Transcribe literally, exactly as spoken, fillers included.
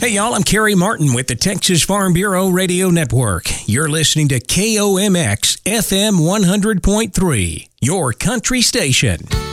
Hey, y'all, I'm Kerry Martin with the Texas Farm Bureau Radio Network. You're listening to K O M X F M one hundred point three, your country station.